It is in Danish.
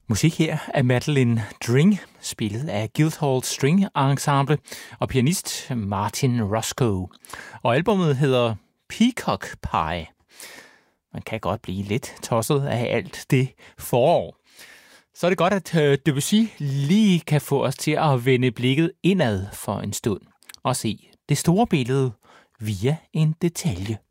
Musik her af Madeline Dring, spillet af Guildhall String Ensemble og pianist Martin Roscoe. Og albumet hedder Peacock Pie. Man kan godt blive lidt tosset af alt det forår. Så er det godt, at Debussy lige kan få os til at vende blikket indad for en stund og se det store billede via en detalje.